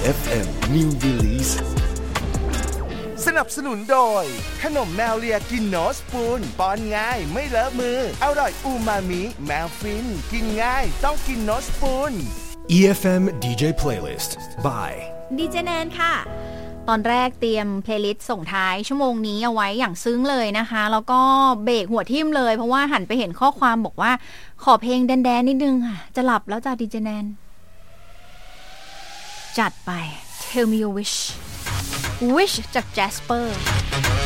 FM New Release สนับสนุนโดยขนมแมวเลียกินโนสปูนป้อนง่ายไม่เลอะมืออร่อยอูมามิแมวฟินกินง่ายต้องกินโนสปูน EFM DJ Playlist by ดีเจแนนค่ะตอนแรกเตรียมเพลย์ลิสต์ส่งท้ายชั่วโมงนี้เอาไว้อย่างซึ้งเลยนะคะแล้วก็เบรกหัวทิ่มเลยเพราะว่าหันไปเห็นข้อความบอกว่าขอเพลงแดนๆนิดนึงค่ะจะหลับแล้วจ้ะดีเจแนนจัดไป Tell me your wish จาก Jasper